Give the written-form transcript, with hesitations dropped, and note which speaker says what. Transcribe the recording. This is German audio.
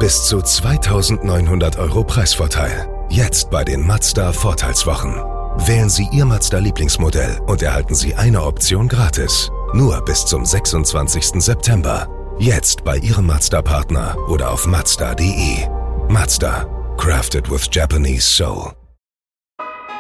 Speaker 1: Bis zu 2.900 € Preisvorteil. Jetzt bei den Mazda Vorteilswochen. Wählen Sie Ihr Mazda-Lieblingsmodell und erhalten Sie eine Option gratis. Nur bis zum 26. September. Jetzt bei Ihrem Mazda-Partner oder auf Mazda.de. Mazda. Crafted with Japanese soul.